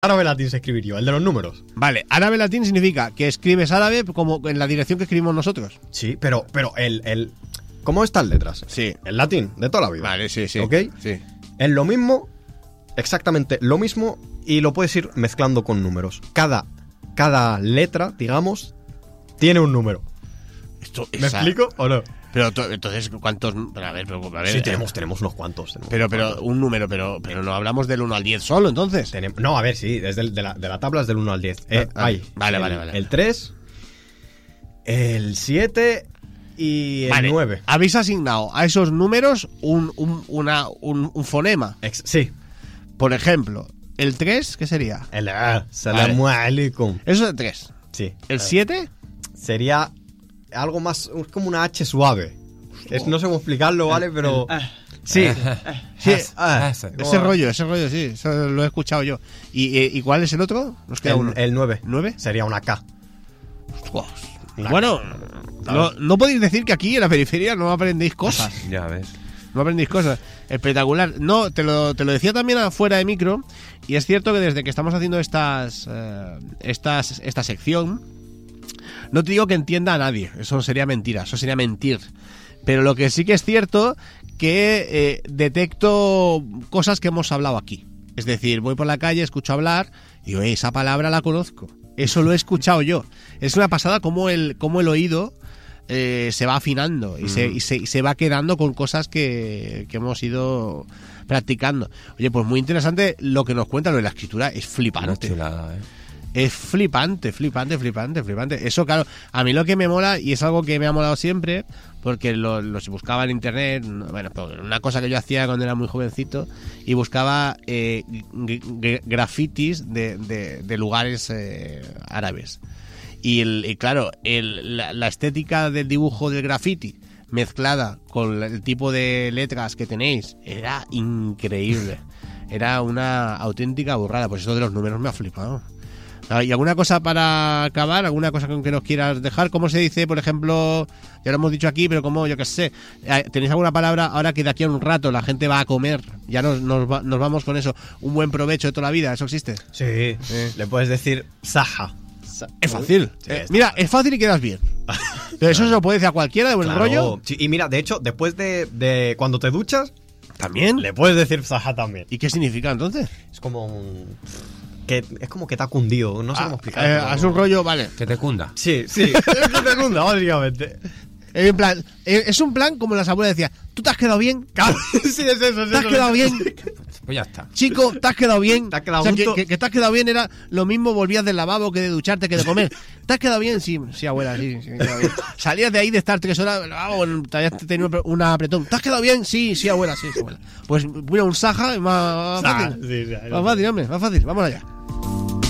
árabe latín se escribiría? El de los números. Vale, árabe latín significa que escribes árabe como en la dirección que escribimos nosotros. Sí, pero el ¿cómo están letras? Sí. El latín, de toda la vida. Vale, sí. ¿Ok? Sí. Es lo mismo, exactamente lo mismo, y lo puedes ir mezclando con números. Cada letra, digamos, tiene un número. ¿Me explico o no? Pero entonces, ¿cuántos? A ver, Sí, tenemos unos cuantos. Pero un número, pero no hablamos del 1 al 10 solo, entonces. No, a ver, sí, desde de la tabla es del 1 al 10. Hay Vale. El 3, el 7 y el 9. Habéis asignado a esos números un fonema. Sí. Por ejemplo, el 3, ¿qué sería? El Salamu alaikum. Eso es el 3. Sí. ¿El 7? Sería algo más, como una H suave. No sé cómo explicarlo, ¿vale? Pero... Sí. Ese rollo, sí. Eso lo he escuchado yo. ¿Y cuál es el otro? Nos queda uno. El 9. ¿9? Sería una K. Bueno, no podéis decir que aquí en la periferia no aprendéis cosas. Ya ves. No aprendéis cosas. Espectacular. No, te lo decía también afuera de micro. Y es cierto que desde que estamos haciendo esta sección, no te digo que entienda a nadie. Eso sería mentira. Eso sería mentir. Pero lo que sí que es cierto que detecto cosas que hemos hablado aquí. Es decir, voy por la calle, escucho hablar y digo, esa palabra la conozco. Eso lo he escuchado yo. Es una pasada cómo el oído se va afinando y se va quedando con cosas que hemos ido practicando. Oye, pues muy interesante lo que nos cuenta. Lo de la escritura es flipante. Una chulada, Es flipante. Eso, claro, a mí lo que me mola, y es algo que me ha molado siempre, porque los buscaba en internet. Bueno, pues una cosa que yo hacía cuando era muy jovencito, y buscaba grafitis de lugares árabes. Y claro, la estética del dibujo del graffiti mezclada con el tipo de letras que tenéis era increíble. Era una auténtica burrada. Pues eso de los números me ha flipado. ¿Y alguna cosa para acabar? ¿Alguna cosa con que nos quieras dejar? ¿Cómo se dice, por ejemplo? Ya lo hemos dicho aquí, pero como, yo qué sé. ¿Tenéis alguna palabra ahora que de aquí a un rato la gente va a comer? Ya nos vamos con eso. Un buen provecho de toda la vida, ¿eso existe? Sí. Le puedes decir saja. Es fácil. Mira, es fácil y quedas bien. Pero eso se lo puede decir a cualquiera de buen rollo. Sí, y mira, de hecho, después de cuando te duchas, ¿también? Le puedes decir saja también. ¿Y qué significa entonces? Es como es como que te ha cundido, no sé cómo explicarlo. Es un rollo, vale. Que te cunda. Sí. Es que te cunda, básicamente. En plan, es un plan como las abuelas decían, ¿tú te has quedado bien? Sí, es eso. ¿Te has quedado bien? Pues ya está. Chico, ¿te has quedado bien? ¿Te has quedado que te has quedado bien era lo mismo, volvías del lavabo que de ducharte que de comer. ¿Te has quedado bien? Sí, abuela, sí. Salías de ahí de estar 3 horas, te habías tenido un apretón. ¿Te has quedado bien? Sí, abuela, sí, abuela. Pues mira, un saja más fácil. Más fácil, hombre, más fácil. Vamos allá.